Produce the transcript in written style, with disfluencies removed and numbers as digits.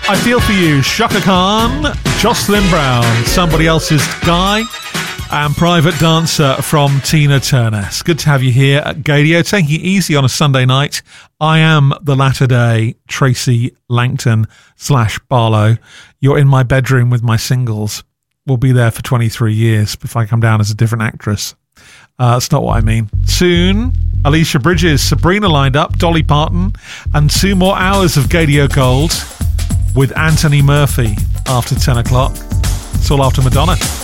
I Feel For You, Shaka Khan, Jocelyn Brown, Somebody Else's Guy, and Private Dancer from Tina Turner. It's good to have you here at Gadio, taking it easy on a Sunday night. I am the latter-day Tracy Langton / Barlow. You're in my bedroom with my singles. We'll be there for 23 years if I come down as a different actress. That's not what I mean. Soon, Alicia Bridges, Sabrina lined up, Dolly Parton, and 2 more hours of Gadio Gold with Anthony Murphy after 10 o'clock. It's all after Madonna.